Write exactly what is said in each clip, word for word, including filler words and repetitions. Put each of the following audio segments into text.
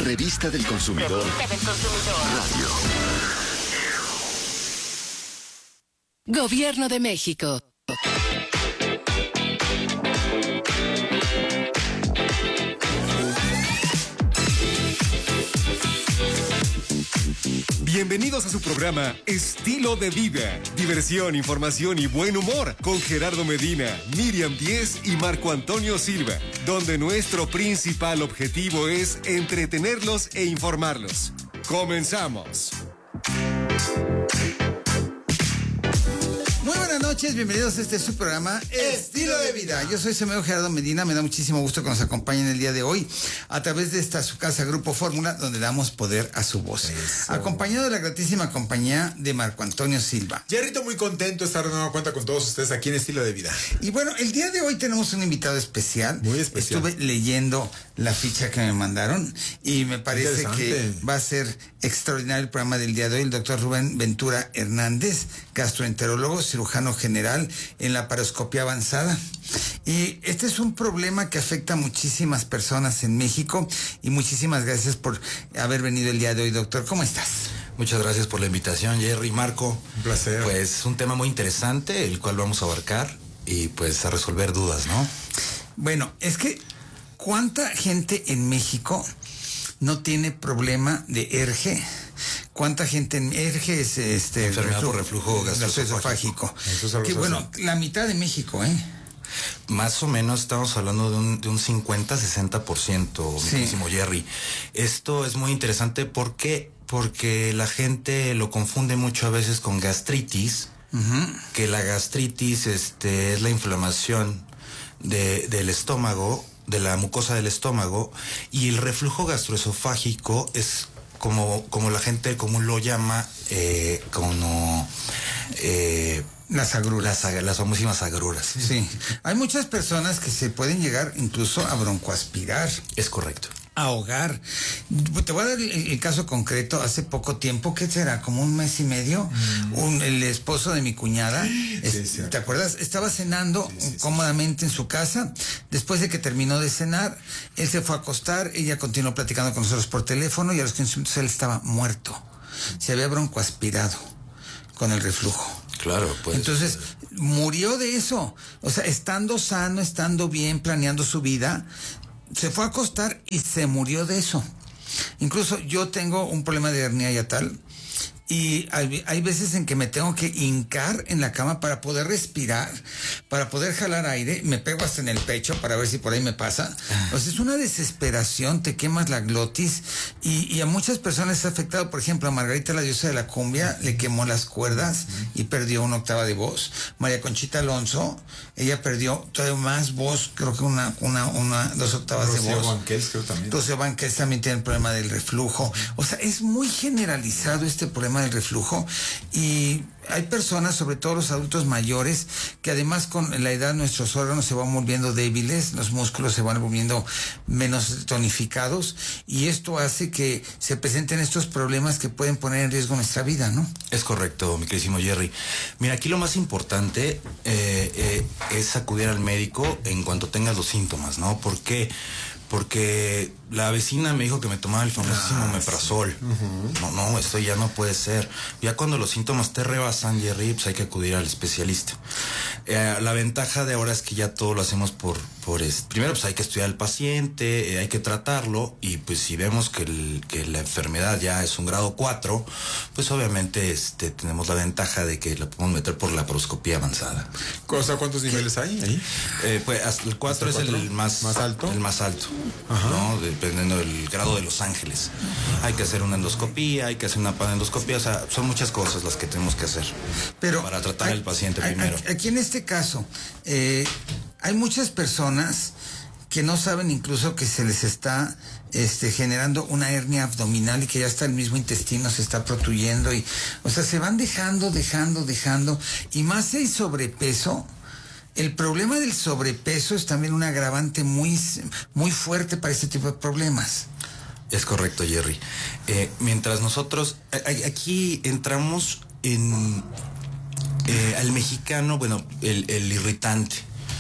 Revista del Consumidor. Revista del Consumidor. Radio. Gobierno de México. Bienvenidos a su programa Estilo de Vida. Diversión, información y buen humor con Gerardo Medina, Miriam Díez y Marco Antonio Silva, donde nuestro principal objetivo es entretenerlos e informarlos. Comenzamos. Muy buenas noches, bienvenidos a este su programa Estilo de Vida. Yo soy su amigo Gerardo Medina, me da muchísimo gusto que nos acompañen el día de hoy a través de esta su casa Grupo Fórmula, donde damos poder a su voz. Eso. Acompañado de la gratísima compañía de Marco Antonio Silva. Jerrito, muy contento de estar de nueva cuenta con todos ustedes aquí en Estilo de Vida. Y bueno, el día de hoy tenemos un invitado especial. Muy especial. Estuve leyendo la ficha que me mandaron y me parece que va a ser extraordinario el programa del día de hoy. El doctor Rubén Ventura Hernández, gastroenterólogo, cirujano general en la laparoscopía avanzada. Y este es un problema que afecta a muchísimas personas en México y muchísimas gracias por haber venido el día de hoy, doctor. ¿Cómo estás? Muchas gracias por la invitación, Jerry, Marco. Un placer. Pues un tema muy interesante, el cual vamos a abarcar y pues a resolver dudas, ¿no? Bueno, es que ¿cuánta gente en México no tiene problema de E R G? ¿Cuánta gente en E R G es este enfermedad por reflujo gastroesofágico? Que bueno, la mitad de México, ¿eh? Más o menos estamos hablando de un, de un cincuenta a sesenta por ciento, muchísimo, sí. Jerry. Esto es muy interesante porque, porque la gente lo confunde mucho a veces con gastritis, uh-huh. que la gastritis este, es la inflamación de, del estómago, de la mucosa del estómago, y el reflujo gastroesofágico es como, como la gente común lo llama, eh, como... Eh, Las agruras. Las, las famosísimas agruras. Sí. Hay muchas personas que se pueden llegar incluso a broncoaspirar. Es correcto. Ahogar. Te voy a dar el, el caso concreto. Hace poco tiempo, ¿qué será? Como un mes y medio, mm. un, el esposo de mi cuñada, sí, es, sí. ¿te acuerdas? Estaba cenando sí, sí, cómodamente en su casa. Después de que terminó de cenar, él se fue a acostar, ella continuó platicando con nosotros por teléfono y a los quince minutos él estaba muerto. Se había broncoaspirado con el reflujo. Claro, pues. Entonces, murió de eso. O sea, estando sano, estando bien, planeando su vida, se fue a acostar y se murió de eso. Incluso yo tengo un problema de hernia yatal y hay, hay veces en que me tengo que hincar en la cama para poder respirar, para poder jalar aire, me pego hasta en el pecho para ver si por ahí me pasa. O sea, es una desesperación, te quemas la glotis y, y a muchas personas ha afectado. Por ejemplo, a Margarita, la diosa de la cumbia, le quemó las cuerdas y perdió una octava de voz. María Conchita Alonso, ella perdió todavía más voz, creo que una, una, una, dos octavas Rocío de voz. Banquels, creo también. Rocío Banquels también tiene el problema del reflujo. O sea, es muy generalizado este problema del reflujo y hay personas, sobre todo los adultos mayores, que además con la edad nuestros órganos se van volviendo débiles, los músculos se van volviendo menos tonificados y esto hace que se presenten estos problemas que pueden poner en riesgo nuestra vida, ¿no? Es correcto, mi queridísimo Jerry. Mira, aquí lo más importante eh, eh, es acudir al médico en cuanto tengas los síntomas, ¿no? ¿Por qué? Porque la vecina me dijo que me tomaba el famosísimo ah, omeprazol. Sí. Uh-huh. No, no, esto ya no puede ser. Ya cuando los síntomas te rebasan, Jerry, pues hay que acudir al especialista. Eh, la ventaja de ahora es que ya todo lo hacemos por, por este. Primero, pues hay que estudiar al paciente, eh, hay que tratarlo, y pues si vemos que, el, que la enfermedad ya es un grado cuatro, pues obviamente este, tenemos la ventaja de que la podemos meter por la laparoscopía avanzada. O sea, ¿cuántos niveles hay ahí? Eh, pues hasta el cuatro es el, el más, más alto. El más alto. Ajá. ¿No? Dependiendo del grado de Los Ángeles. Hay que hacer una endoscopía, hay que hacer una panendoscopía, o sea, son muchas cosas las que tenemos que hacer. Pero para tratar a, al paciente a, primero. A, aquí en este caso, eh, hay muchas personas que no saben incluso que se les está este, generando una hernia abdominal y que ya está el mismo intestino se está protuyendo y, o sea, se van dejando, dejando, dejando, y más si hay sobrepeso. El problema del sobrepeso es también un agravante muy, muy fuerte para este tipo de problemas. Es correcto, Jerry. Eh, mientras nosotros, aquí entramos en eh, al mexicano, bueno, el, el irritante.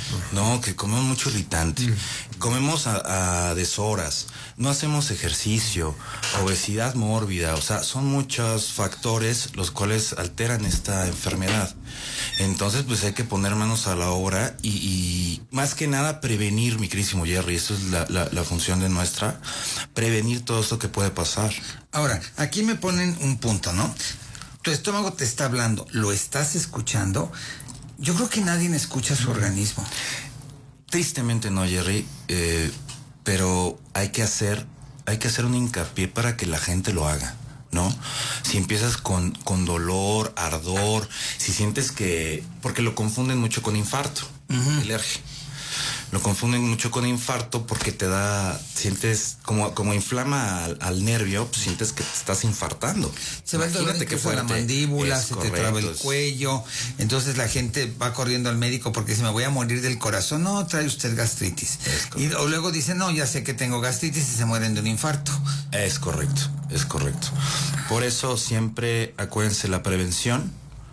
No, que comemos mucho irritante. Mm. Comemos a, a deshoras. No hacemos ejercicio. Obesidad mórbida. O sea, son muchos factores los cuales alteran esta enfermedad. Entonces, pues hay que poner manos a la obra y, y más que nada prevenir, mi querísimo Jerry. Eso es la, la, la función de nuestra. Prevenir todo esto que puede pasar. Ahora, aquí me ponen un punto, ¿no? Tu estómago te está hablando, lo estás escuchando. Yo creo que nadie escucha su organismo. Tristemente no, Jerry, eh, pero hay que hacer, hay que hacer un hincapié para que la gente lo haga, ¿no? Si empiezas con, con dolor, ardor, si sientes que, porque lo confunden mucho con infarto, uh-huh. alergia. Lo confunden mucho con infarto porque te da, sientes como, como inflama al, al nervio, pues sientes que te estás infartando. Se va el dolor que fue la mandíbula, es se correcto, te traba el es... cuello, entonces la gente va corriendo al médico porque dice, me voy a morir del corazón. No, trae usted gastritis. Y o luego dice, no, ya sé que tengo gastritis y se mueren de un infarto. Es correcto, es correcto. Por eso siempre, acuérdense, la prevención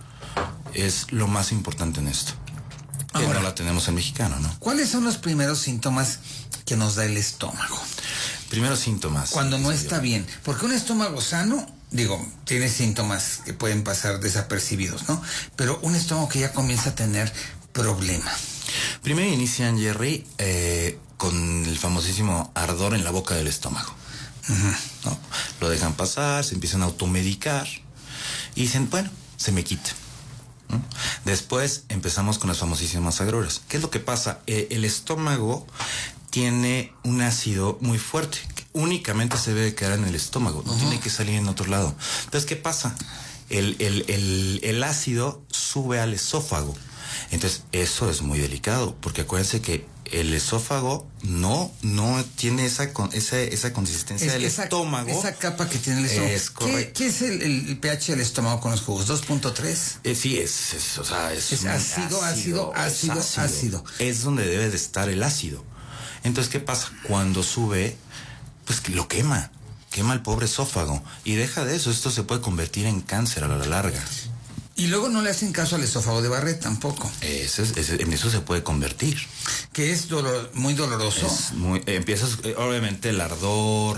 es lo más importante en esto. Que no la tenemos en mexicano, ¿no? ¿Cuáles son los primeros síntomas que nos da el estómago? Primeros síntomas. Cuando no está bien. Porque un estómago sano, digo, tiene síntomas que pueden pasar desapercibidos, ¿no? Pero un estómago que ya comienza a tener problema. Primero inician, Jerry, eh, con el famosísimo ardor en la boca del estómago. Uh-huh. ¿No? Lo dejan pasar, se empiezan a automedicar y dicen, bueno, se me quita. ¿No? Después empezamos con las famosísimas agruras. ¿Qué es lo que pasa? Eh, el estómago tiene un ácido muy fuerte que únicamente se debe quedar en el estómago, no uh-huh. tiene que salir en otro lado. Entonces, ¿qué pasa? El, el, el, el ácido sube al esófago. Entonces, eso es muy delicado, porque acuérdense que el esófago no, no tiene esa, esa, esa consistencia es del esa, estómago. Esa capa que tiene el estómago. Es correcto. ¿Qué, qué es el, el pH del estómago con los jugos? ¿dos punto tres? Eh, sí, es, es, o sea, es, es ácido, ácido, ácido, ácido, ácido, ácido. Es donde debe de estar el ácido. Entonces, ¿qué pasa? Cuando sube, pues que lo quema. Quema el pobre esófago. Y deja de eso, esto se puede convertir en cáncer a la larga. Y luego no le hacen caso al esófago de Barrett tampoco. Ese, ese, en eso se puede convertir. Que es dolor, muy doloroso. Es muy, eh, empiezas, eh, obviamente, el ardor,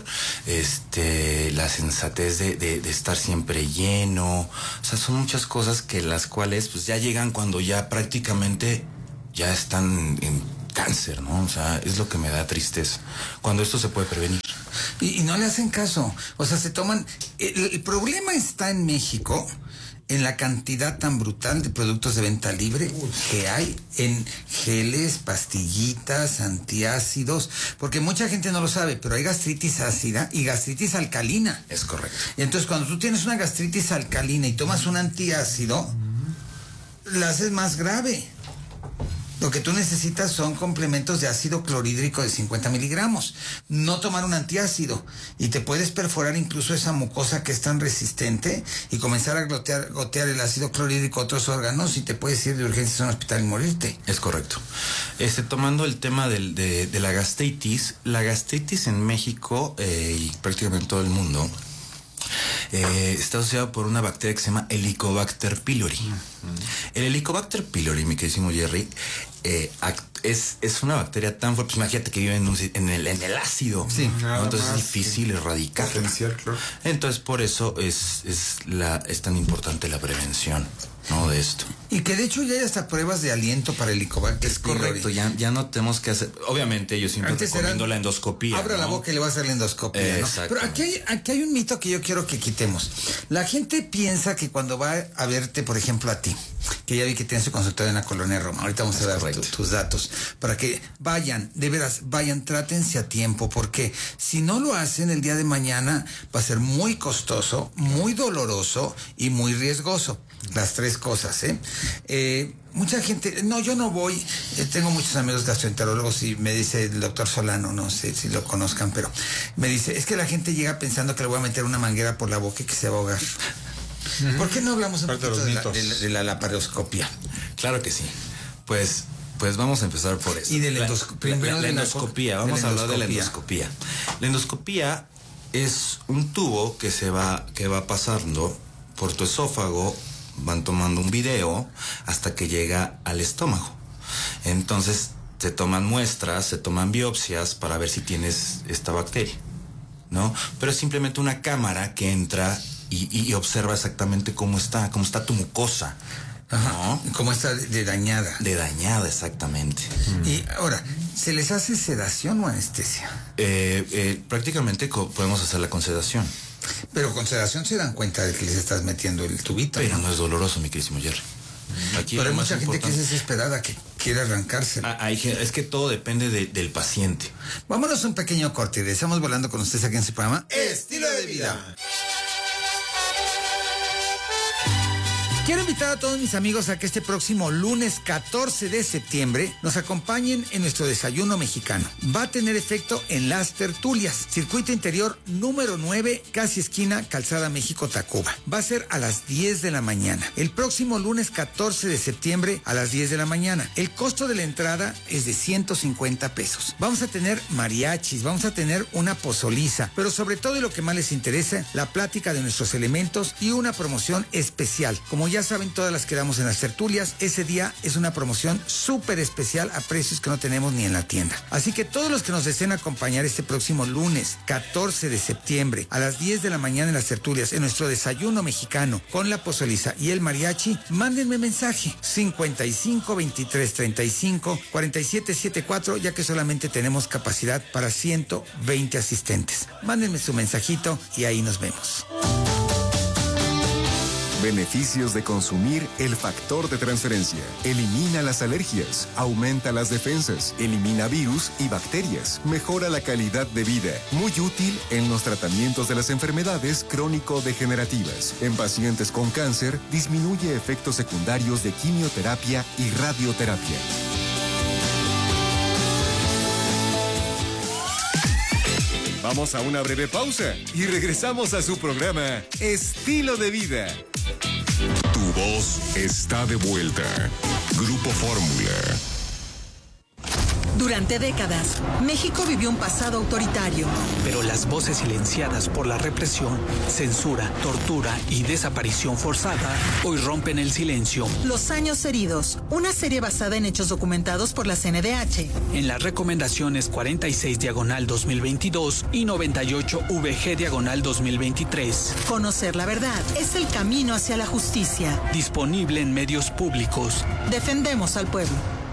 este, la sensatez de, de, de estar siempre lleno. O sea, son muchas cosas que las cuales pues ya llegan cuando ya prácticamente ya están en cáncer, ¿no? O sea, es lo que me da tristeza. Cuando esto se puede prevenir. Y, y no le hacen caso. O sea, se toman... El, el problema está en México... en la cantidad tan brutal de productos de venta libre que hay en geles, pastillitas, antiácidos, porque mucha gente no lo sabe, pero hay gastritis ácida y gastritis alcalina. Es correcto. Y entonces cuando tú tienes una gastritis alcalina y tomas un antiácido, la haces más grave. Lo que tú necesitas son complementos de ácido clorhídrico de cincuenta miligramos. No tomar un antiácido. Y te puedes perforar incluso esa mucosa que es tan resistente y comenzar a gotear, gotear el ácido clorhídrico a otros órganos y te puedes ir de urgencias a un hospital y morirte. Es correcto. Este, tomando el tema del, de, de la gastritis, la gastritis en México eh, y prácticamente en todo el mundo Eh, está asociado por una bacteria que se llama Helicobacter pylori. Mm-hmm. El Helicobacter pylori, mi queridísimo Jerry, eh, es, es una bacteria tan fuerte. Pues imagínate que vive en, un, en, el, en el ácido. Sí. ¿no? Entonces es difícil erradicar. Potencial, claro. Entonces por eso es, es, la, es tan importante la prevención, ¿no? De esto. Y que de hecho ya hay hasta pruebas de aliento para el Helicobacter Es correcto, ya, ya no tenemos que hacer. Obviamente yo siempre Antes recomiendo eran, la endoscopía. Abra ¿no? la boca y le va a hacer la endoscopía, ¿no? Pero aquí hay, aquí hay un mito que yo quiero que quitemos. La gente piensa que cuando va a verte, por ejemplo, a ti, que ya vi que tienes su consultorio en la Colonia Roma, ahorita vamos es a dar tu, tus datos, para que vayan, de veras, vayan, trátense a tiempo, porque si no lo hacen el día de mañana va a ser muy costoso, muy doloroso y muy riesgoso. Las tres cosas, ¿eh? Eh, mucha gente, no, yo no voy, eh, tengo muchos amigos gastroenterólogos y me dice el doctor Solano, no sé si lo conozcan, pero me dice, es que la gente llega pensando que le voy a meter una manguera por la boca y que se va a ahogar. Uh-huh. ¿Por qué no hablamos un poquito de, de, la, de, la, de la laparoscopia? Claro que sí. Pues, pues vamos a empezar por eso. Y de la, endoscopia. La, la, la endoscopía, vamos a hablar de la endoscopía. La endoscopía es un tubo que se va, que va pasando por tu esófago. Van tomando un video hasta que llega al estómago. Entonces se toman muestras, se toman biopsias para ver si tienes esta bacteria, ¿no? Pero es simplemente una cámara que entra y, y observa exactamente cómo está, cómo está tu mucosa. Ajá. ¿No? ¿Cómo está de, de dañada? De dañada, exactamente. Mm. Y ahora, ¿se les hace sedación o anestesia? Eh, eh, prácticamente co- podemos hacerla con sedación. Pero con sedación se dan cuenta de que les estás metiendo el tubito. Pero no es doloroso, mi querísimo Jerry. Aquí Pero lo hay más mucha gente que importante- es desesperada, que quiere arrancarse. Ah, hay gen- es que todo depende de- del paciente. Vámonos a un pequeño corte y regresamos volando con ustedes aquí en su programa Estilo de vida. Quiero invitar a todos mis amigos a que este próximo lunes catorce de septiembre nos acompañen en nuestro desayuno mexicano. Va a tener efecto en Las Tertulias, circuito interior número nueve, casi esquina Calzada México-Tacuba. Va a ser a las diez de la mañana. El próximo lunes catorce de septiembre a las diez de la mañana. El costo de la entrada es de ciento cincuenta pesos. Vamos a tener mariachis, vamos a tener una pozoliza, pero sobre todo y lo que más les interesa, la plática de nuestros elementos y una promoción especial. Como ya Ya saben, todas las que damos en las tertulias, ese día es una promoción súper especial a precios que no tenemos ni en la tienda. Así que todos los que nos deseen acompañar este próximo lunes catorce de septiembre a las diez de la mañana en las tertulias, en nuestro desayuno mexicano con la pozoliza y el mariachi, mándenme mensaje cincuenta y cinco veintitrés treinta y cinco cuarenta y siete setenta y cuatro, ya que solamente tenemos capacidad para ciento veinte asistentes. Mándenme su mensajito y ahí nos vemos. Beneficios de consumir el factor de transferencia. Elimina las alergias, aumenta las defensas, elimina virus y bacterias, mejora la calidad de vida. Muy útil en los tratamientos de las enfermedades crónico-degenerativas. En pacientes con cáncer, disminuye efectos secundarios de quimioterapia y radioterapia. Vamos a una breve pausa y regresamos a su programa Estilo de Vida. Tu voz está de vuelta. Grupo Fórmula. Durante décadas, México vivió un pasado autoritario. Pero las voces silenciadas por la represión, censura, tortura y desaparición forzada hoy rompen el silencio. Los años heridos, una serie basada en hechos documentados por la C N D H. En las recomendaciones cuarenta y seis diagonal dos mil veintidós y noventa y ocho V G diagonal dos mil veintitrés. Conocer la verdad es el camino hacia la justicia. Disponible en medios públicos. Defendemos al pueblo.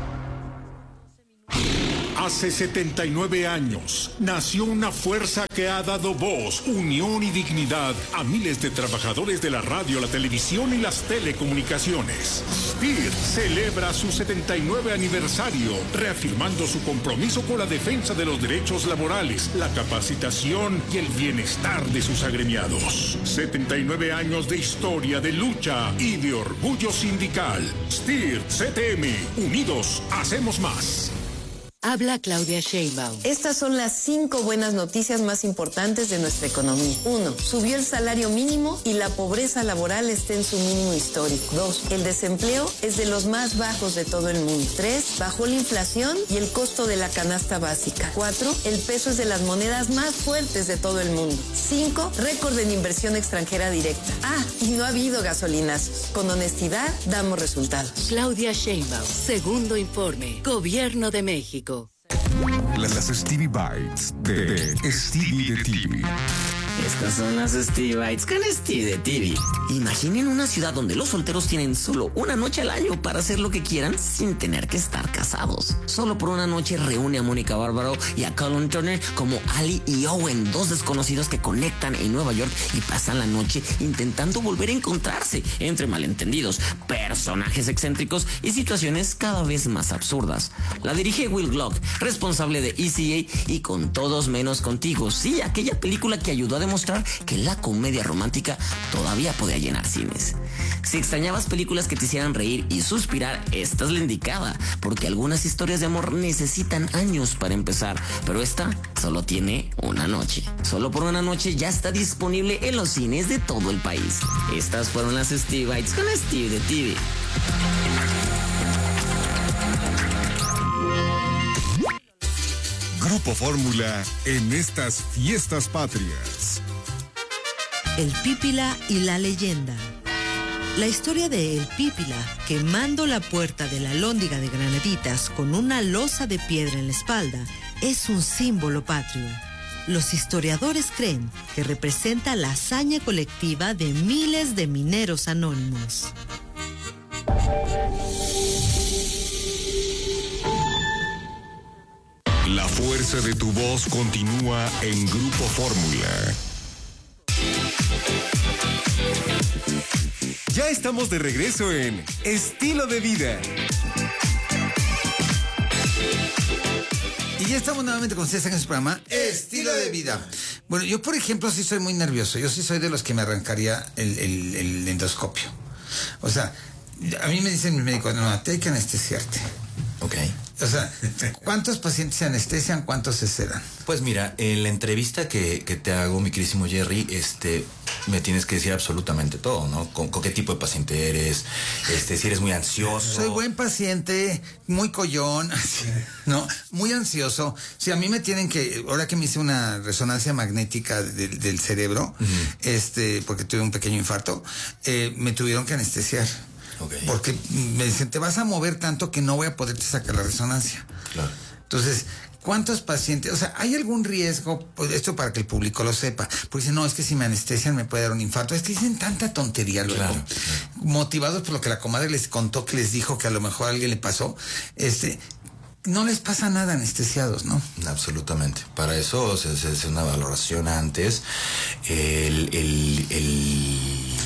Hace setenta y nueve años nació una fuerza que ha dado voz, unión y dignidad a miles de trabajadores de la radio, la televisión y las telecomunicaciones. S T I R celebra su setenta y nueve aniversario, reafirmando su compromiso con la defensa de los derechos laborales, la capacitación y el bienestar de sus agremiados. setenta y nueve años de historia, de lucha y de orgullo sindical. S T I R C T M, unidos hacemos más. Habla Claudia Sheinbaum. Estas son las cinco buenas noticias más importantes de nuestra economía. Uno, subió el salario mínimo y la pobreza laboral está en su mínimo histórico. Dos, el desempleo es de los más bajos de todo el mundo. Tres, bajó la inflación y el costo de la canasta básica. Cuatro, el peso es de las monedas más fuertes de todo el mundo. Cinco, récord en inversión extranjera directa. Ah, y no ha habido gasolinazos. Con honestidad, damos resultados. Claudia Sheinbaum, segundo informe, Gobierno de México. Las, las Stevie Bites de, de Stevie de T V. Estas son las Stevie Bites con Stevie de T V. Imaginen una ciudad donde los solteros tienen solo una noche al año para hacer lo que quieran sin tener que estar casados. Solo por una noche reúne a Mónica Bárbaro y a Colin Turner como Ali y Owen, dos desconocidos que conectan en Nueva York y pasan la noche intentando volver a encontrarse entre malentendidos, personajes excéntricos y situaciones cada vez más absurdas. La dirige Will Glock, responsable de E C A y Con Todos Menos Contigo. Sí, aquella película que ayudó a demostrar que la comedia romántica todavía podía llenar cines. Si extrañabas películas que te hicieran reír y suspirar, esta es la indicada, porque algunas historias de amor necesitan años para empezar, pero esta solo tiene una noche. Solo por una noche ya está disponible en los cines de todo el país. Estas fueron las Stevie Bites con Stevie de T V. Grupo Fórmula en estas fiestas patrias. El Pípila y la leyenda. La historia de El Pípila, quemando la puerta de la Alhóndiga de Granaditas con una losa de piedra en la espalda, es un símbolo patrio. Los historiadores creen que representa la hazaña colectiva de miles de mineros anónimos. La fuerza de tu voz continúa en Grupo Fórmula. Ya estamos de regreso en Estilo de Vida. Y ya estamos nuevamente con ustedes en este programa Estilo de Vida. Bueno, yo por ejemplo sí soy muy nervioso. Yo sí soy de los que me arrancaría el, el, el endoscopio. O sea, a mí me dicen mis médicos, no, te hay que anestesiarte. Ok. O sea, ¿cuántos pacientes se anestesian? ¿Cuántos se sedan? Pues mira, en la entrevista que, que te hago, mi queridísimo Jerry, este, me tienes que decir absolutamente todo, ¿no? Con, con qué tipo de paciente eres, este, si eres muy ansioso. Soy buen paciente, muy collón, ¿no? Muy ansioso. Si a mí me tienen que, ahora que me hice una resonancia magnética de, del cerebro, uh-huh. este, porque tuve un pequeño infarto, eh, me tuvieron que anestesiar. Okay. Porque me dicen, te vas a mover tanto que no voy a poderte sacar la resonancia. Claro. Entonces, ¿cuántos pacientes? O sea, ¿hay algún riesgo? Pues esto para que el público lo sepa. Porque dicen, no, es que si me anestesian me puede dar un infarto. Es que dicen tanta tontería luego. Claro, claro. Motivados por lo que la comadre les contó, que les dijo que a lo mejor a alguien le pasó. Este... No les pasa nada anestesiados, ¿no? Absolutamente. Para eso se hace una valoración antes. El... el, el...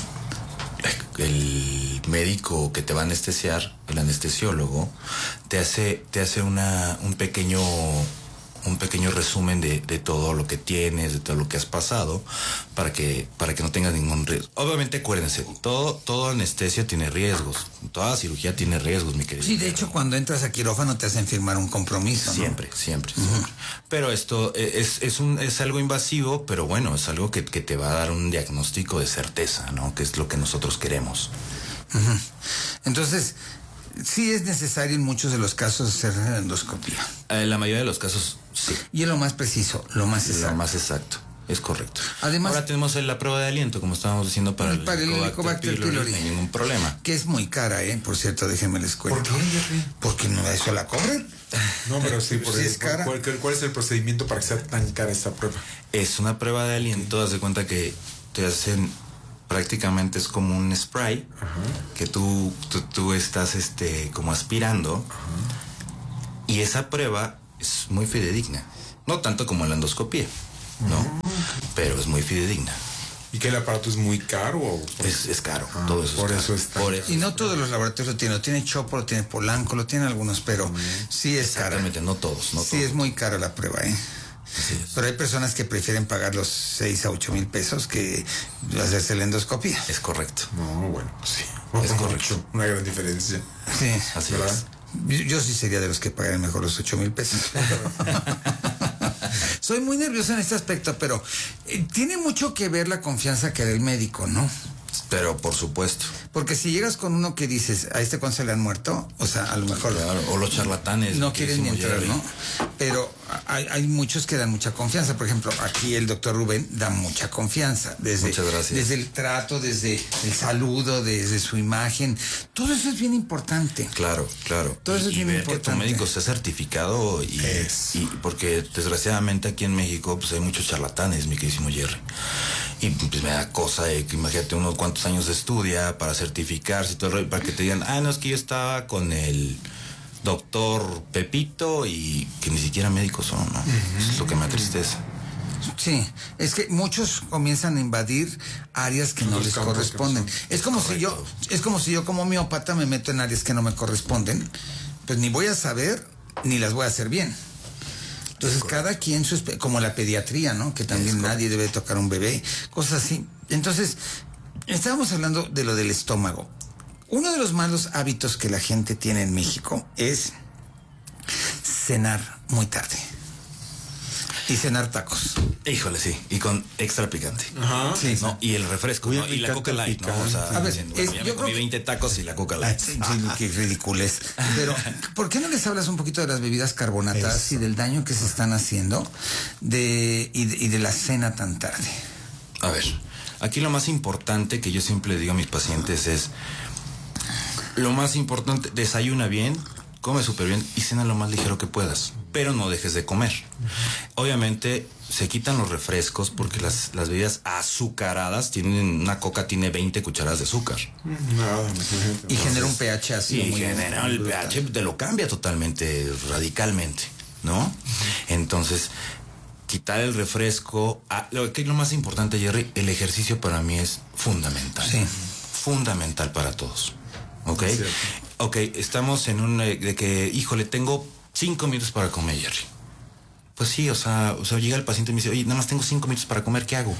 el médico que te va a anestesiar, el anestesiólogo, te hace, te hace una, un pequeño, un pequeño resumen de, de todo lo que tienes, de todo lo que has pasado, para que, para que no tengas ningún riesgo. Obviamente, acuérdense, todo, todo anestesia tiene riesgos, toda cirugía tiene riesgos, mi querido. Sí, de hecho, cuando entras a quirófano te hacen firmar un compromiso, ¿no? Siempre, siempre, uh-huh. siempre. Pero esto es, es un, es algo invasivo, pero bueno, es algo que, que te va a dar un diagnóstico de certeza, ¿no? Que es lo que nosotros queremos. Uh-huh. Entonces, sí es necesario en muchos de los casos hacer endoscopia. En eh, la mayoría de los casos, sí. Y es lo más preciso, lo más exacto. Lo más exacto, es correcto. Además, ahora tenemos la prueba de aliento, como estábamos diciendo, para el, para el Helicobacter pylori. No hay ningún problema. Que es muy cara, ¿eh? Por cierto, déjenme les cuento. ¿Por qué, Jerry? Porque no, eso la cobran. No, pero sí, por sí el, es cara. ¿cuál, ¿Cuál es el procedimiento para que sea tan cara esta prueba? Es una prueba de aliento, haz de cuenta que te hacen... prácticamente es como un spray. Ajá. Que tú, tú, tú estás este, como aspirando. Ajá. Y esa prueba es muy fidedigna. No tanto como la endoscopía, ¿no? Ajá. Pero es muy fidedigna. ¿Y que el aparato es muy caro? O es, es caro, ah, todo eso por es eso caro. Está por eso y no todos los laboratorios lo tienen. Lo tiene Chopo, lo tiene Polanco, lo tienen algunos, pero uh-huh. sí es caro. Exactamente, no todos, no sí todos. Es muy caro la prueba, ¿eh? Pero hay personas que prefieren pagar los seis a ocho mil pesos que hacerse la endoscopia. Es correcto. No, bueno, sí. Es correcto. Una gran diferencia. Sí, así ¿verdad? es. Yo, yo sí sería de los que pagaran mejor los ocho mil pesos. Soy muy nervioso en este aspecto, pero eh, tiene mucho que ver la confianza que da el médico, ¿no? Pero por supuesto. Porque si llegas con uno que dices, ¿a este cuándo se le han muerto? O sea, a lo mejor... Claro, o los charlatanes. No quieren ni entrar, ¿no? Pero hay, hay muchos que dan mucha confianza. Por ejemplo, aquí el doctor Rubén da mucha confianza. Desde, Muchas gracias. Desde el trato, desde el saludo, desde su imagen. Todo eso es bien importante. Claro, claro. Todo eso y, es bien y ver importante. que tu médico esté certificado y, y porque desgraciadamente aquí en México pues hay muchos charlatanes, mi queridísimo Jerry. Y pues me da cosa de que imagínate unos cuantos años de estudia para certificarse y todo el rollo, para que te digan, ah, no, es que yo estaba con el doctor Pepito y que ni siquiera médicos son, ¿no? Uh-huh. Eso es lo que me atristece. Sí, es que muchos comienzan a invadir áreas que no Los les corresponden. Que es como si yo, es como si yo como homeópata me meto en áreas que no me corresponden, pues ni voy a saber ni las voy a hacer bien. Entonces cada quien su como la pediatría, ¿no? Que también nadie debe tocar un bebé, cosas así. Entonces, estábamos hablando de lo del estómago. Uno de los malos hábitos que la gente tiene en México es cenar muy tarde. Y cenar tacos. Híjole, sí. Y con extra picante. Ajá. Sí, no, y el refresco, ¿no? Y la Coca Light, ¿no? O sea, a ver, diciendo, es, bueno, ya yo me comí creo veinte que... tacos y la Coca Light. Sí, sí, qué ridiculez. Pero, ¿por qué no les hablas un poquito de las bebidas carbonatadas Eso. y del daño que se están haciendo de y, de y de la cena tan tarde? A ver, Aquí lo más importante que yo siempre le digo a mis pacientes es, lo más importante, desayuna bien, come súper bien y cena lo más ligero que puedas, pero no dejes de comer. Obviamente se quitan los refrescos porque las, las bebidas azucaradas tienen, una coca tiene veinte cucharadas de azúcar. Y genera un pH así. Y genera el pH, te lo cambia totalmente, radicalmente, ¿no? Entonces, quitar el refresco. Ah, lo que es lo más importante, Jerry, el ejercicio para mí es fundamental. Sí. Fundamental para todos. ¿Ok? Sí. Ok, estamos en un eh, de que, híjole, tengo cinco minutos para comer, Jerry. Pues sí, o sea, o sea, llega el paciente y me dice, oye, nada más tengo cinco minutos para comer, ¿qué hago?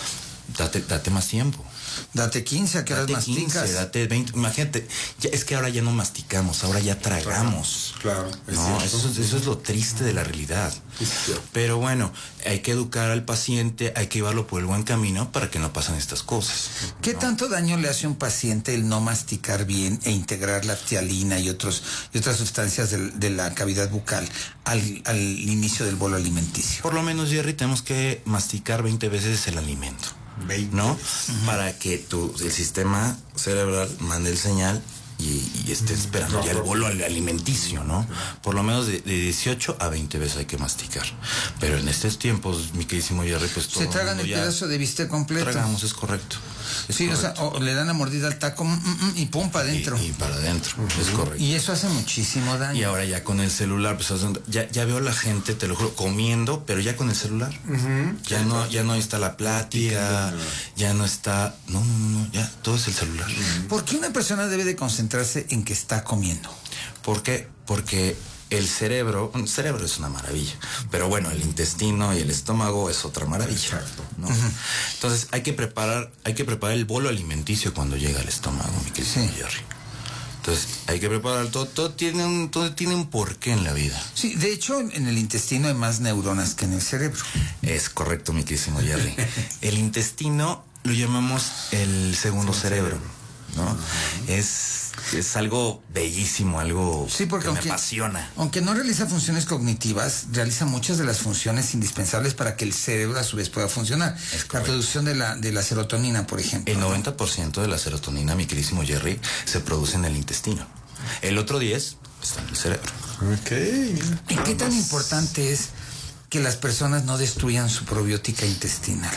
Date, date más tiempo. Date quince, ¿a qué horas masticas? quince, date veinte, imagínate, ya, es que ahora ya no masticamos, ahora ya tragamos. Claro, es no, eso, eso es lo triste de la realidad. Pero bueno, hay que educar al paciente, hay que llevarlo por el buen camino para que no pasen estas cosas. ¿Qué ¿no? tanto daño le hace a un paciente el no masticar bien e integrar la ptialina y otros y otras sustancias de, de la cavidad bucal al, al inicio del bolo alimenticio? Por lo menos, Jerry, tenemos que masticar veinte veces el alimento. ¿No? Uh-huh. Para que tu, el sistema cerebral mande el señal y, y esté esperando ya el bolo alimenticio, ¿no? Por lo menos de, de dieciocho a veinte veces hay que masticar. Pero en estos tiempos, mi queridísimo Jerry, pues todo se tragan el pedazo de bistec completo. Tragamos, es correcto. Es sí, correcto. O sea, o le dan la mordida al taco mm, mm, y pum, para adentro. Y, y para adentro, uh-huh. Es correcto. Y eso hace muchísimo daño. Y ahora ya con el celular, pues ya, ya veo a la gente, te lo juro, comiendo, pero ya con el celular. Uh-huh. Ya no, ya no está la plática, ya no está, no, no, no, ya todo es el celular. Uh-huh. ¿Por qué una persona debe de concentrarse en que está comiendo? ¿Por qué? Porque el cerebro, el cerebro es una maravilla, pero bueno, el intestino y el estómago es otra maravilla, ¿no? Uh-huh. Entonces hay que preparar, hay que preparar el bolo alimenticio cuando llega al estómago, mi querido sí. Jerry. Entonces hay que preparar todo, todo tiene un, todo tiene un porqué en la vida. Sí, de hecho en el intestino hay más neuronas que en el cerebro. Es correcto, mi querido Jerry. El intestino lo llamamos el segundo cerebro, ¿no? Uh-huh. Es Es algo bellísimo, algo sí, porque que aunque, me apasiona. Aunque no realiza funciones cognitivas, realiza muchas de las funciones indispensables para que el cerebro a su vez pueda funcionar. La producción de la, de la serotonina, por ejemplo. El noventa por ciento de la serotonina, mi queridísimo Jerry, se produce en el intestino. El otro diez está en el cerebro. Okay. ¿Y qué tan importante es que las personas no destruyan su probiótica intestinal?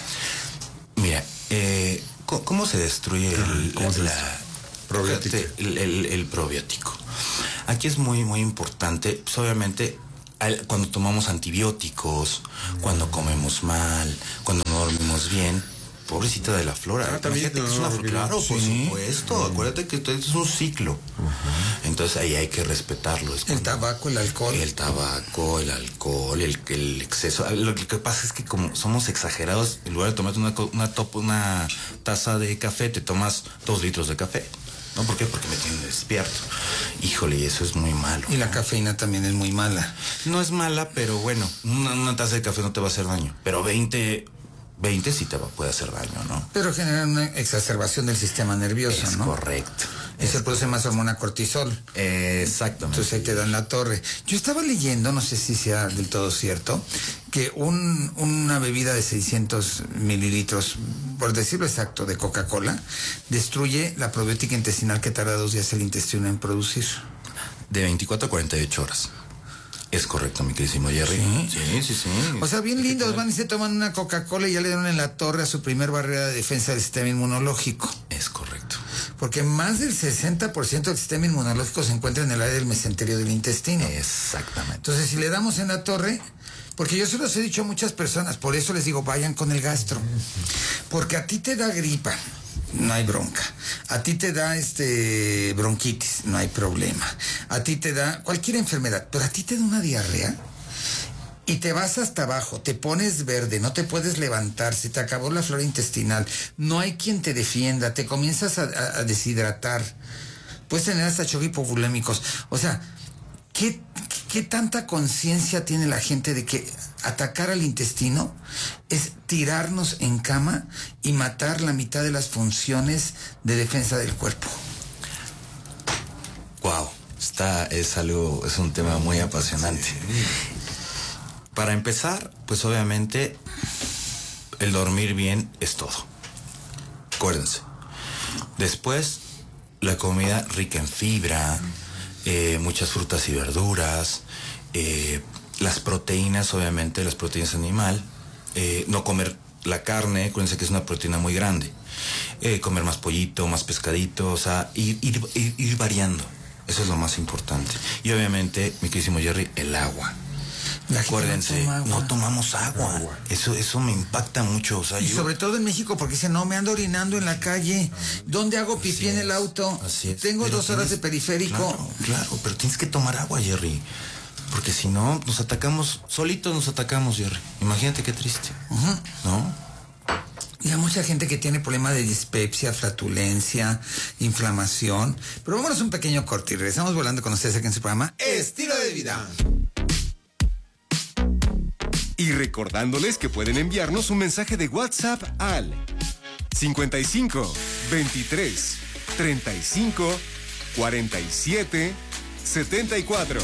Mira, eh, ¿cómo se destruye el, ¿Cómo se la... Probiótico. El, el, el probiótico. Aquí es muy, muy importante, pues obviamente, al, cuando tomamos antibióticos, cuando comemos mal, cuando no dormimos bien, pobrecita de la flora. Ah, también, no, que es una, no, claro, sí. Por supuesto. Uh-huh. Acuérdate que esto es un ciclo. Uh-huh. Entonces ahí hay que respetarlo. Es el tabaco, el alcohol. El tabaco, el alcohol, el, el exceso. Lo que pasa es que como somos exagerados, en lugar de tomarte una, una, top, una taza de café, te tomas dos litros de café. ¿No? ¿Por qué? Porque me tiene despierto. Híjole, y eso es muy malo. Y la cafeína también es muy mala. No es mala, pero bueno, una, una taza de café no te va a hacer daño. Pero veinte, veinte sí te va, puede hacer daño, ¿no? Pero genera una exacerbación del sistema nervioso, es ¿no? Correcto. Y se produce más hormona cortisol. Eh, exactamente. Entonces ahí te dan la torre. Yo estaba leyendo, no sé si sea del todo cierto, que un, una bebida de seiscientos mililitros, por decirlo exacto, de Coca-Cola, destruye la probiótica intestinal que tarda dos días el intestino en producir. De veinticuatro a cuarenta y ocho horas. Es correcto, mi queridísimo Jerry. Sí, sí, sí. sí. O sea, bien lindos, van y se toman una Coca-Cola y ya le dieron en la torre a su primer barrera de defensa del sistema inmunológico. Es correcto. Porque más del sesenta por ciento del sistema inmunológico se encuentra en el área del mesenterio del intestino. Exactamente. Entonces, si le damos en la torre, porque yo se los he dicho a muchas personas, por eso les digo, vayan con el gastro. Porque a ti te da gripa, no hay bronca. A ti te da este bronquitis, no hay problema. A ti te da cualquier enfermedad, pero a ti te da una diarrea y te vas hasta abajo, te pones verde, no te puedes levantar, se te acabó la flora intestinal, no hay quien te defienda, te comienzas a, a, a deshidratar, puedes tener hasta choques hipovolémicos. O sea, ¿qué, qué tanta conciencia tiene la gente de que atacar al intestino es tirarnos en cama y matar la mitad de las funciones de defensa del cuerpo? Wow, está, es algo, es un tema muy apasionante. Para empezar, pues obviamente el dormir bien es todo. Acuérdense. Después, la comida rica en fibra, eh, muchas frutas y verduras, eh, las proteínas, obviamente, las proteínas animal, eh, no comer la carne, acuérdense que es una proteína muy grande, eh, comer más pollito, más pescadito, o sea, ir, ir, ir, ir variando, eso es lo más importante. Y obviamente, mi queridísimo Jerry, el agua. Acuérdense, no, no tomamos agua. agua. Eso eso me impacta mucho. O sea, y yo... sobre todo en México, porque dice, no, me ando orinando en la calle. ¿Dónde hago pipí en el auto? Así es. Tengo pero dos horas tienes... de periférico. Claro, claro, pero tienes que tomar agua, Jerry. Porque si no, nos atacamos, solitos nos atacamos, Jerry. Imagínate qué triste. Uh-huh. ¿No? Y hay mucha gente que tiene problemas de dispepsia, flatulencia, inflamación. Pero vámonos un pequeño corte y regresamos volando con ustedes aquí en su programa Estilo de Vida. Y recordándoles que pueden enviarnos un mensaje de WhatsApp al cincuenta y cinco, veintitrés, treinta y cinco, cuarenta y siete, setenta y cuatro.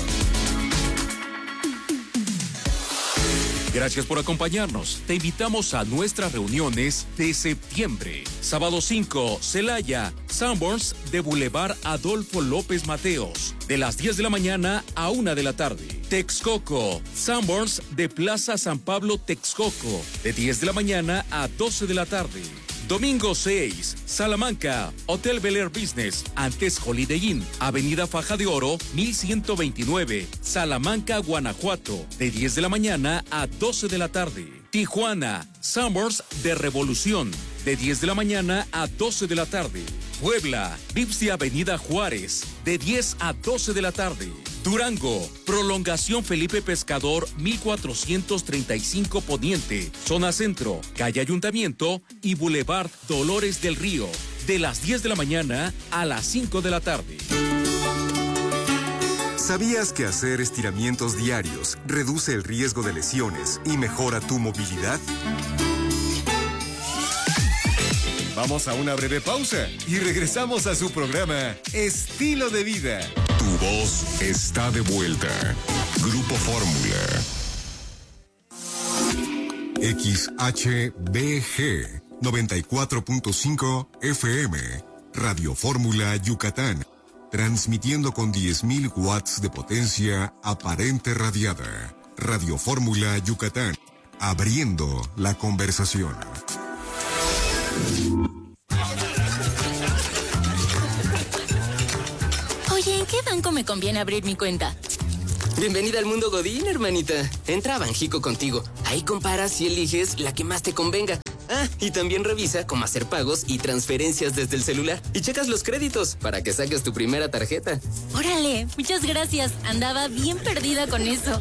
Gracias por acompañarnos. Te invitamos a nuestras reuniones de septiembre. Sábado cinco, Celaya, Sanborns de Boulevard Adolfo López Mateos. De las diez de la mañana a una de la tarde. Texcoco, Sanborns de Plaza San Pablo, Texcoco. De diez de la mañana a doce de la tarde. Domingo seis, Salamanca, Hotel Bel Air Business, antes Holiday Inn, Avenida Faja de Oro, mil ciento veintinueve, Salamanca, Guanajuato, de diez de la mañana a doce de la tarde. Tijuana, Sanborns de Revolución, de diez de la mañana a doce de la tarde. Puebla, Vips de Avenida Juárez, de diez a doce de la tarde. Durango, Prolongación Felipe Pescador, mil cuatrocientos treinta y cinco Poniente, Zona Centro, Calle Ayuntamiento y Boulevard Dolores del Río, de las diez de la mañana a las cinco de la tarde. ¿Sabías que hacer estiramientos diarios reduce el riesgo de lesiones y mejora tu movilidad? Vamos a una breve pausa y regresamos a su programa Estilo de Vida. Tu voz está de vuelta. Grupo Fórmula. X H B G noventa y cuatro punto cinco F M. Radio Fórmula Yucatán. Transmitiendo con diez mil watts de potencia aparente radiada. Radio Fórmula Yucatán. Abriendo la conversación. Oye, ¿en qué banco me conviene abrir mi cuenta? Bienvenida al mundo Godín, hermanita. Entra a Banjico contigo. Ahí comparas y eliges la que más te convenga. Ah, y también revisa cómo hacer pagos y transferencias desde el celular. Y checas los créditos para que saques tu primera tarjeta. Órale, muchas gracias. Andaba bien perdida con eso.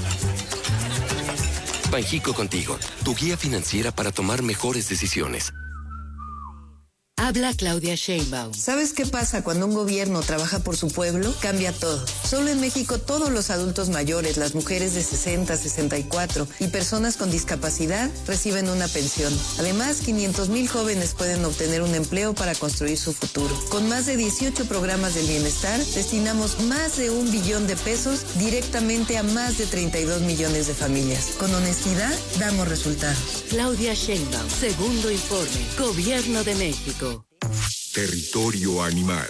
Banjico contigo, tu guía financiera para tomar mejores decisiones. Habla Claudia Sheinbaum. ¿Sabes qué pasa cuando un gobierno trabaja por su pueblo? Cambia todo. Solo en México todos los adultos mayores, las mujeres de sesenta, sesenta y cuatro y personas con discapacidad reciben una pensión. Además, quinientos mil jóvenes pueden obtener un empleo para construir su futuro. Con más de dieciocho programas del bienestar, destinamos más de un billón de pesos directamente a más de treinta y dos millones de familias. Con honestidad, damos resultados. Claudia Sheinbaum, segundo informe, Gobierno de México. Territorio animal.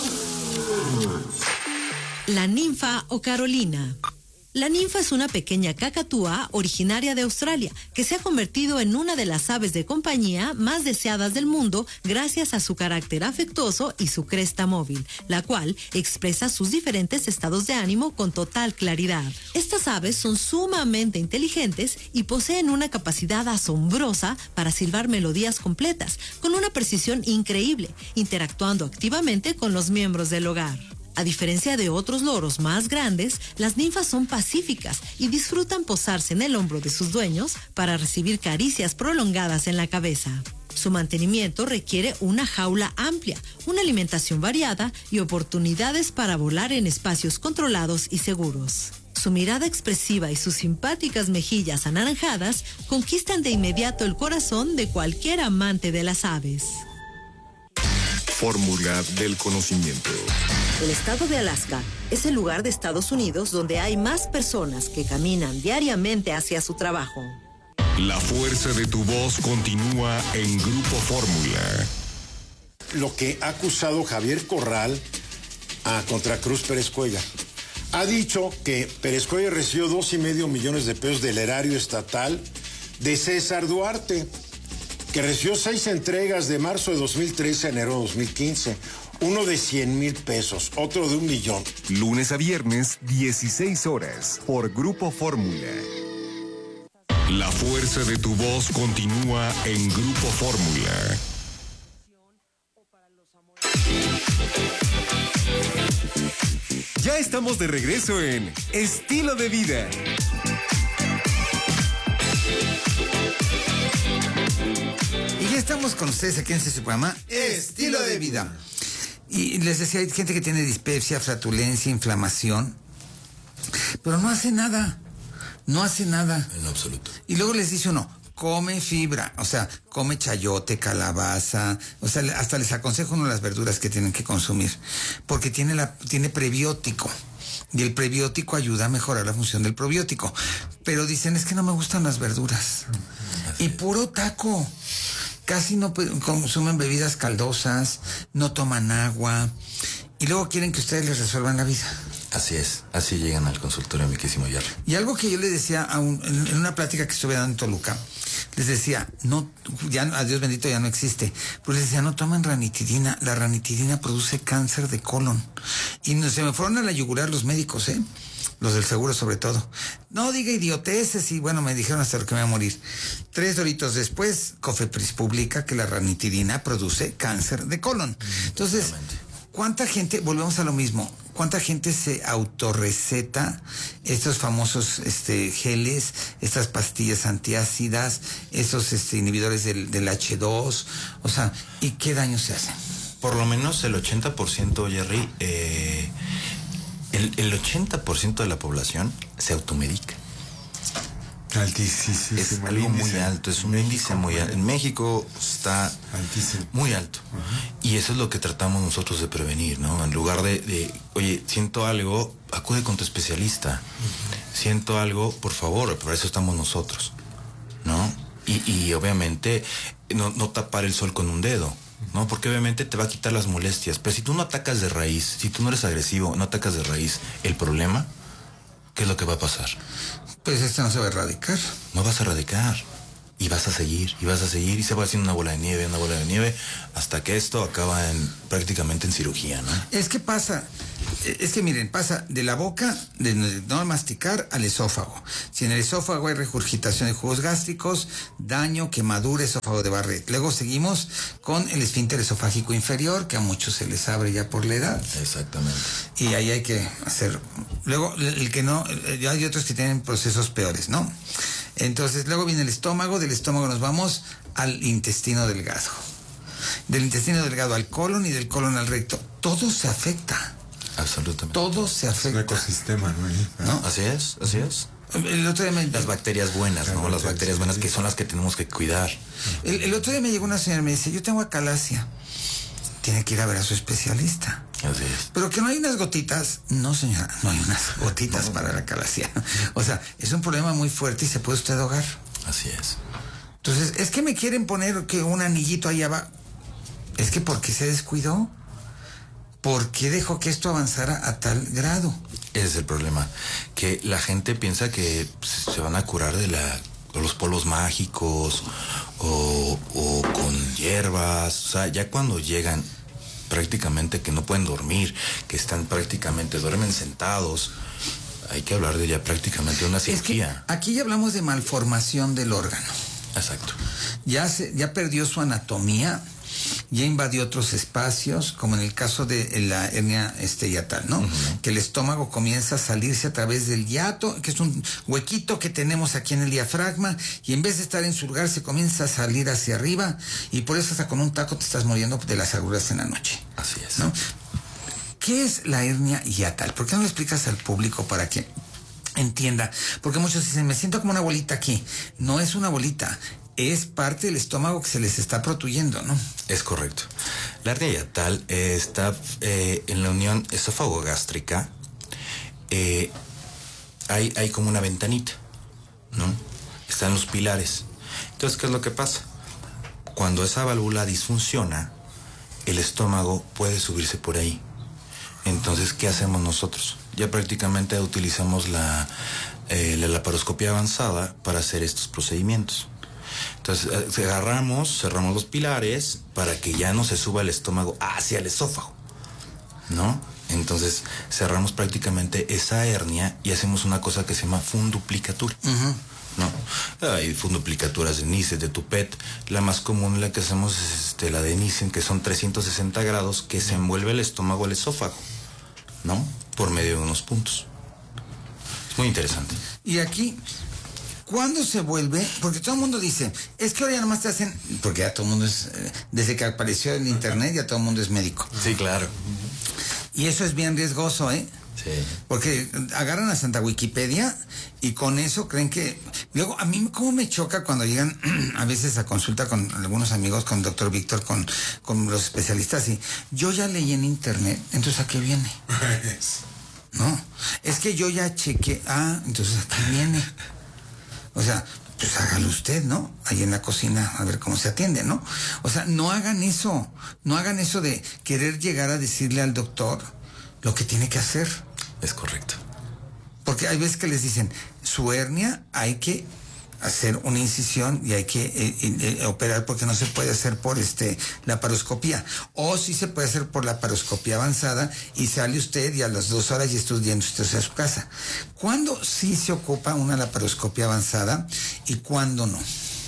La ninfa o Carolina. La ninfa es una pequeña cacatúa originaria de Australia que se ha convertido en una de las aves de compañía más deseadas del mundo gracias a su carácter afectuoso y su cresta móvil, la cual expresa sus diferentes estados de ánimo con total claridad. Estas aves son sumamente inteligentes y poseen una capacidad asombrosa para silbar melodías completas, con una precisión increíble, interactuando activamente con los miembros del hogar. A diferencia de otros loros más grandes, las ninfas son pacíficas y disfrutan posarse en el hombro de sus dueños para recibir caricias prolongadas en la cabeza. Su mantenimiento requiere una jaula amplia, una alimentación variada y oportunidades para volar en espacios controlados y seguros. Su mirada expresiva y sus simpáticas mejillas anaranjadas conquistan de inmediato el corazón de cualquier amante de las aves. Fórmula del conocimiento. El estado de Alaska es el lugar de Estados Unidos donde hay más personas que caminan diariamente hacia su trabajo. La fuerza de tu voz continúa en Grupo Fórmula. lo que ha acusado Javier Corral a contra Cruz Pérez Cuellar. Ha dicho que Pérez Cuellar recibió dos y medio millones de pesos del erario estatal de César Duarte, que recibió seis entregas de marzo de dos mil trece a enero de dos mil quince. Uno de cien mil pesos, otro de un millón. Lunes a viernes, dieciséis horas, por Grupo Fórmula. La fuerza de tu voz continúa en Grupo Fórmula. Ya estamos de regreso en Estilo de Vida. Y ya estamos con ustedes aquí en este programa Estilo de Vida. Y les decía, hay gente que tiene dispepsia, flatulencia, inflamación, pero no hace nada. No hace nada. En absoluto. Y luego les dice uno, come fibra, o sea, come chayote, calabaza, o sea, hasta les aconsejo uno las verduras que tienen que consumir, porque tiene, la, tiene prebiótico, y el prebiótico ayuda a mejorar la función del probiótico. Pero dicen, es que no me gustan las verduras. Así y puro taco. Casi no consumen bebidas caldosas, no toman agua, y luego quieren que ustedes les resuelvan la vida. Así es, así llegan al consultorio, mi querísimo Jerry. Y algo que yo les decía a un, en, en una plática que estuve dando en Toluca, les decía, no, ya, a Dios bendito ya no existe, pero les decía, no tomen ranitidina, la ranitidina produce cáncer de colon. Y no, se me fueron a la yugular los médicos, ¿eh? Los del seguro sobre todo. No diga idioteces, y bueno, me dijeron hasta lo que me voy a morir. Tres horitos después, Cofepris publica que la ranitidina produce cáncer de colon. Entonces, ¿cuánta gente, volvemos a lo mismo, cuánta gente se autorreceta estos famosos este, geles, estas pastillas antiácidas, estos este, inhibidores del, del hache dos? O sea, ¿y qué daño se hacen? Por lo menos el ochenta por ciento, Jerry, eh, el, el ochenta por ciento de la población se automedica. Altísimo. Es algo muy alto, es un índice muy alto. En México está altísimo, muy alto. Uh-huh. Y eso es lo que tratamos nosotros de prevenir, ¿no? En lugar de, de oye, siento algo, acude con tu especialista. Uh-huh. Siento algo, por favor, para eso estamos nosotros, ¿no? Y, y obviamente no, no tapar el sol con un dedo, ¿no? Porque obviamente te va a quitar las molestias. Pero si tú no atacas de raíz, si tú no eres agresivo, no atacas de raíz el problema, ¿qué es lo que va a pasar? Pues esto no se va a erradicar. No vas a erradicar. Y vas a seguir, y vas a seguir, y se va haciendo una bola de nieve, una bola de nieve, hasta que esto acaba en prácticamente en cirugía, ¿no? Es que pasa, es que miren, pasa de la boca, de no masticar, al esófago. Si en el esófago hay regurgitación de jugos gástricos, daño, quemadura, esófago de Barrett. Luego seguimos con el esfínter esofágico inferior, que a muchos se les abre ya por la edad. Exactamente. Y ahí hay que hacer. Luego, el que no, hay otros que tienen procesos peores, ¿no? Entonces, luego viene el estómago, del estómago nos vamos al intestino delgado. Del intestino delgado al colon y del colon al recto. Todo se afecta. Absolutamente. Todo se afecta. Es un ecosistema, ¿no? ¿No? Así es, así es. El otro día me... Las bacterias buenas, ¿no? Las bacterias buenas que son las que tenemos que cuidar. El, el otro día me llegó una señora y me dice, yo tengo acalasia. Tiene que ir a ver a su especialista. Así es. Pero que no hay unas gotitas. No, señora, no hay unas gotitas no, para la acalasia. O sea, es un problema muy fuerte y se puede usted ahogar. Así es. Entonces, es que me quieren poner que un anillito ahí abajo. Es que ¿por qué se descuidó? ¿Por qué dejó que esto avanzara a tal grado? Ese es el problema. Que la gente piensa que se van a curar de la... los polvos mágicos o, o con hierbas. O sea, ya cuando llegan prácticamente que no pueden dormir, que están prácticamente, duermen sentados, hay que hablar de ya prácticamente una cirugía. Es que aquí ya hablamos de malformación del órgano. Exacto. Ya, se, ya perdió su anatomía, ya invadió otros espacios, como en el caso de la hernia este, hiatal, ¿no? Uh-huh. Que el estómago comienza a salirse a través del hiato, que es un huequito que tenemos aquí en el diafragma, y en vez de estar en su lugar se comienza a salir hacia arriba, y por eso hasta con un taco te estás muriendo de las agruras en la noche. Así es. ¿No? ¿Qué es la hernia hiatal? ¿Por qué no lo explicas al público para que entienda? Porque muchos dicen, me siento como una bolita aquí. No es una bolita. Es parte del estómago que se les está protuyendo, ¿no? Es correcto. La hernia hiatal eh, está eh, en la unión esófago-gástrica. Eh, hay, hay como una ventanita, ¿no? Están los pilares. Entonces, ¿qué es lo que pasa? Cuando esa válvula disfunciona, el estómago puede subirse por ahí. Entonces, ¿qué hacemos nosotros? Ya prácticamente utilizamos la, eh, la laparoscopia avanzada para hacer estos procedimientos. Entonces, eh, agarramos, cerramos los pilares para que ya no se suba el estómago hacia el esófago, ¿no? Entonces, cerramos prácticamente esa hernia y hacemos una cosa que se llama funduplicatura. Uh-huh. No, hay funduplicaturas de Nissen, de Toupet. La más común, la que hacemos es este, la de Nissen, que son trescientos sesenta grados, que se envuelve el estómago al esófago, ¿no? Por medio de unos puntos. Es muy interesante. Y aquí, ¿cuándo se vuelve? Porque todo el mundo dice, es que ahora ya nomás te hacen, porque ya todo el mundo es, desde que apareció el internet, ya todo el mundo es médico. Sí, claro. Y eso es bien riesgoso, ¿eh? Sí. Porque agarran a Santa Wikipedia y con eso creen que... Luego, a mí cómo me choca cuando llegan a veces a consulta con algunos amigos, con el doctor Víctor, con, con los especialistas, y yo ya leí en internet, entonces ¿a qué viene? No, es que yo ya chequé, ah, entonces ¿a qué viene? O sea, pues hágalo usted, ¿no? Ahí en la cocina, a ver cómo se atiende, ¿no? O sea, no hagan eso, no hagan eso de querer llegar a decirle al doctor lo que tiene que hacer. Es correcto. Porque hay veces que les dicen, su hernia hay que hacer una incisión y hay que eh, eh, operar porque no se puede hacer por este laparoscopía. O sí se puede hacer por laparoscopía avanzada y sale usted y a las dos horas ya está yendo usted a su casa. ¿Cuándo sí se ocupa una laparoscopía avanzada y cuándo no?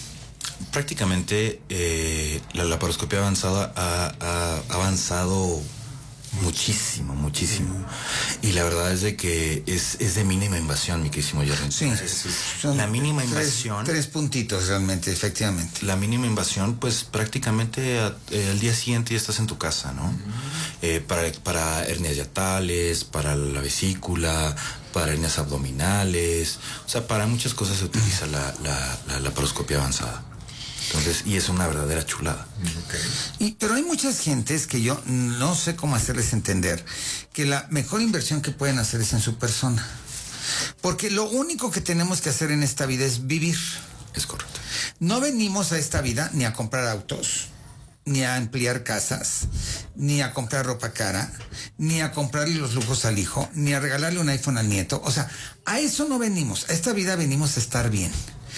Prácticamente eh, la laparoscopia avanzada ha, ha avanzado muchísimo, muchísimo. Y la verdad es de que es, es de mínima invasión, mi querísimo Jerry. Sí, son la mínima tres, invasión. Tres puntitos realmente, efectivamente. La mínima invasión, pues prácticamente a, eh, al día siguiente ya estás en tu casa, ¿no? Uh-huh. Eh, para, para hernias hiatales, para la vesícula, para hernias abdominales. O sea, para muchas cosas se utiliza uh-huh. la, la, la laparoscopia avanzada. Entonces, y es una verdadera chulada. Okay. Y, pero hay muchas gentes que yo no sé cómo hacerles entender que la mejor inversión que pueden hacer es en su persona. Porque lo único que tenemos que hacer en esta vida es vivir. Es correcto. No venimos a esta vida ni a comprar autos, ni a ampliar casas, ni a comprar ropa cara, ni a comprarle los lujos al hijo, ni a regalarle un iPhone al nieto. O sea, a eso no venimos. A esta vida venimos a estar bien.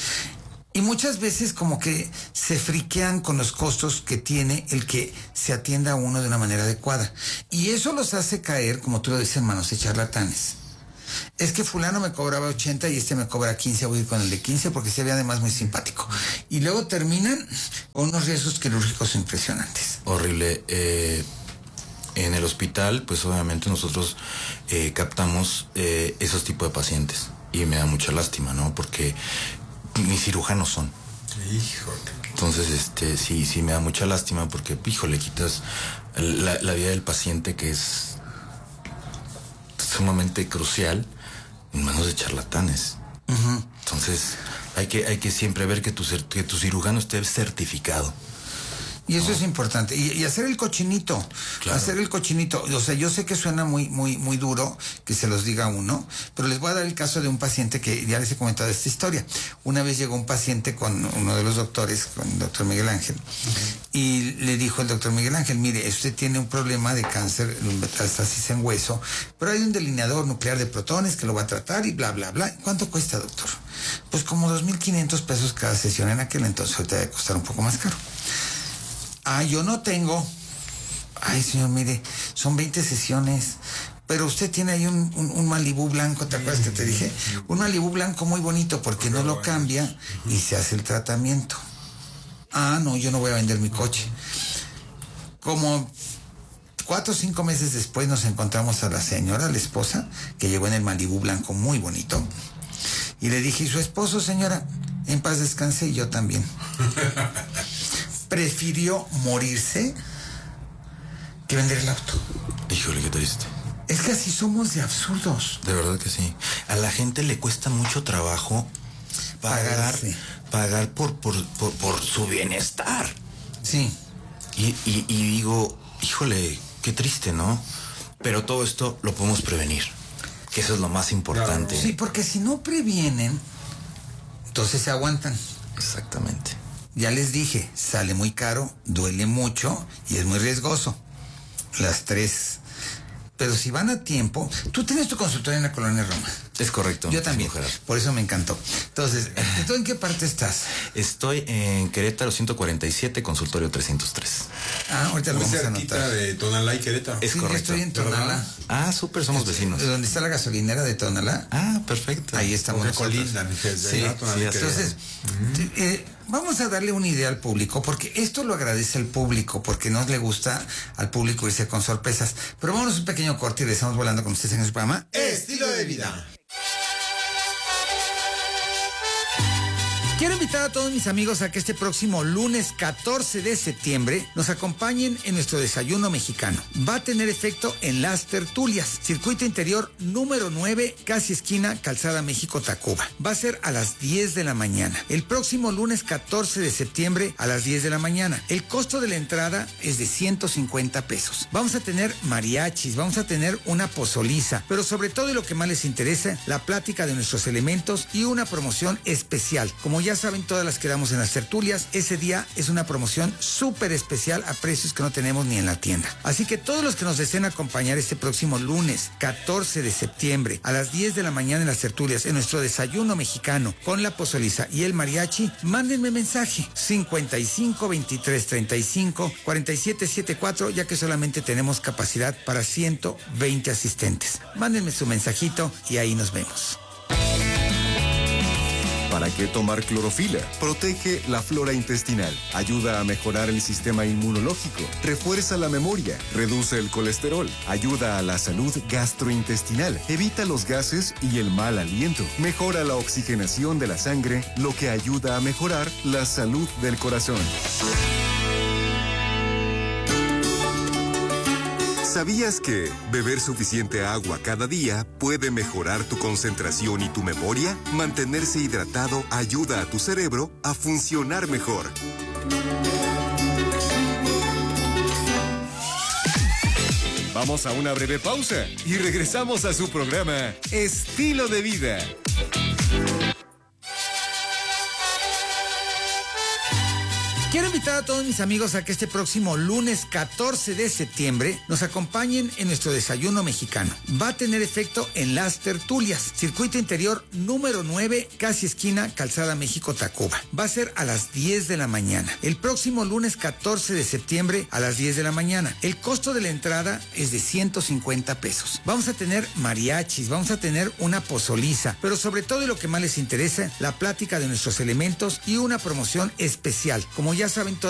Y muchas veces como que se friquean con los costos que tiene el que se atienda a uno de una manera adecuada. Y eso los hace caer, como tú lo dices, hermanos, de charlatanes. Es que fulano me cobraba ochenta y este me cobra quince, voy a ir con el de quince porque se ve además muy simpático. Y luego terminan con unos riesgos quirúrgicos impresionantes. Horrible. Eh, en el hospital, pues obviamente nosotros eh, captamos eh, esos tipos de pacientes. Y me da mucha lástima, ¿no? Porque ni cirujanos son. Híjole. Entonces, este, sí, sí me da mucha lástima porque, híjole, quitas la, la vida del paciente, que es sumamente crucial, en manos de charlatanes. Uh-huh. Entonces, hay que, hay que siempre ver que tu, que tu cirujano esté certificado. Y eso no. es importante. Y, y hacer el cochinito. Claro. Hacer el cochinito. O sea, yo sé que suena muy, muy, muy duro que se los diga uno, pero les voy a dar el caso de un paciente que ya les he comentado esta historia. Una vez llegó un paciente con uno de los doctores, con el doctor Miguel Ángel, uh-huh. y le dijo el doctor Miguel Ángel, mire, usted tiene un problema de cáncer, un metástasis en hueso, pero hay un delineador nuclear de protones que lo va a tratar y bla, bla, bla. ¿Cuánto cuesta, doctor? Pues como dos mil quinientos pesos cada sesión en aquel entonces. Ahorita debe costar un poco más caro. Ah, yo no tengo. Ay, señor, mire, son veinte sesiones. Pero usted tiene ahí un, un, un Malibú blanco, ¿te acuerdas que te dije? Un Malibú blanco muy bonito porque no lo cambia y se hace el tratamiento. Ah, no, yo no voy a vender mi coche. Como cuatro o cinco meses después nos encontramos a la señora, la esposa, que llegó en el Malibú blanco muy bonito. Y le dije, ¿y su esposo, señora? En paz descanse, y yo también. Prefirió morirse que vender el auto. Híjole, qué triste. Es que así somos de absurdos. De verdad que sí. A la gente le cuesta mucho trabajo pagar, pagar por, por, por, por su bienestar. Sí. Y, y, y digo, híjole, qué triste, ¿no? Pero todo esto lo podemos prevenir, que eso es lo más importante. Sí, porque si no previenen, entonces se aguantan. Exactamente. Ya les dije, sale muy caro, duele mucho y es muy riesgoso. Las tres. Pero si van a tiempo, tú tienes tu consultorio en la Colonia Roma. Es correcto. Yo también, por eso me encantó. Entonces, ¿tú en qué parte estás? Estoy en Querétaro ciento cuarenta y siete, consultorio trescientos tres. Ah, ahorita lo Muy vamos a cerquita anotar. de Tonalá y Querétaro. Es Sí, yo correcto. estoy en Tonalá. Ah, súper, somos vecinos. ¿Dónde está la gasolinera de Tonalá? Ah, perfecto. Ahí estamos Porque nosotros. colindan, desde Sí, allá, Tonalá y Querétaro. entonces, eh, vamos a darle una idea al público, porque esto lo agradece el público, porque no le gusta al público irse con sorpresas. Pero vámonos un pequeño corte y regresamos volando con ustedes en el programa Estilo de vida. Quiero invitar a todos mis amigos a que este próximo lunes catorce de septiembre nos acompañen en nuestro desayuno mexicano. Va a tener efecto en Las Tertulias, circuito interior número nueve, casi esquina Calzada México-Tacuba. Va a ser a las diez de la mañana. El próximo lunes catorce de septiembre a las diez de la mañana. El costo de la entrada es de ciento cincuenta pesos. Vamos a tener mariachis, vamos a tener una pozoliza, pero sobre todo y lo que más les interesa, la plática de nuestros elementos y una promoción especial. Como ya saben, todas las que damos en Las Tertulias, ese día es una promoción súper especial a precios que no tenemos ni en la tienda. Así que todos los que nos deseen acompañar este próximo lunes catorce de septiembre a las diez de la mañana en Las Tertulias, en nuestro desayuno mexicano con la pozoliza y el mariachi, mándenme mensaje cincuenta y cinco veintitrés treinta y cinco cuarenta y siete setenta y cuatro, ya que solamente tenemos capacidad para ciento veinte asistentes. Mándenme su mensajito y ahí nos vemos. ¿Para qué tomar clorofila? Protege la flora intestinal, ayuda a mejorar el sistema inmunológico, refuerza la memoria, reduce el colesterol, ayuda a la salud gastrointestinal, evita los gases y el mal aliento, mejora la oxigenación de la sangre, lo que ayuda a mejorar la salud del corazón. ¿Sabías que beber suficiente agua cada día puede mejorar tu concentración y tu memoria? Mantenerse hidratado ayuda a tu cerebro a funcionar mejor. Vamos a una breve pausa y regresamos a su programa Estilo de Vida. Quiero invitar a todos mis amigos a que este próximo lunes catorce de septiembre nos acompañen en nuestro desayuno mexicano. Va a tener efecto en Las Tertulias, circuito interior número nueve, casi esquina Calzada México-Tacuba. Va a ser a las diez de la mañana. El próximo lunes catorce de septiembre a las diez de la mañana. El costo de la entrada es de ciento cincuenta pesos. Vamos a tener mariachis, vamos a tener una pozoliza, pero sobre todo y lo que más les interesa, la plática de nuestros elementos y una promoción especial. Como ya saben, todas